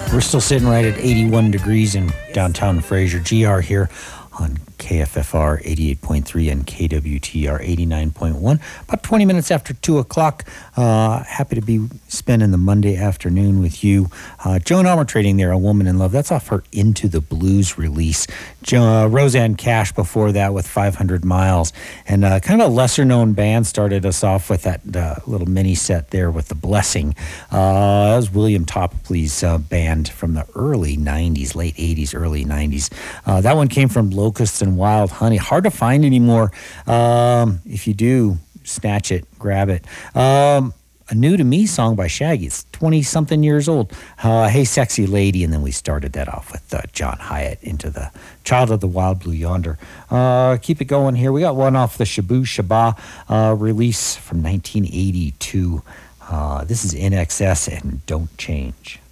We're still sitting right at 81 degrees in downtown Fraser. GR here on KFFR 88.3 and KWTR 89.1. About 20 minutes after 2 o'clock. Happy to be spending the Monday afternoon with you. Joan Armatrading there, A Woman in Love. That's off her Into the Blues release. Rosanne Cash before that with 500 Miles. And kind of a lesser-known band started us off with that little mini set there with The Blessing. That was William Topley's band from the early 90s, late 80s, early 90s. That one came from Locusts and Wild Honey. Hard to find anymore. If you do, snatch it, grab it. A New to Me song by Shaggy. It's 20-something years old. Hey, Sexy Lady. And then we started that off with John Hyatt, Into the Child of the Wild Blue Yonder. Keep it going here. We got one off the Shabu Shaba release from 1982. This is INXS and Don't Change.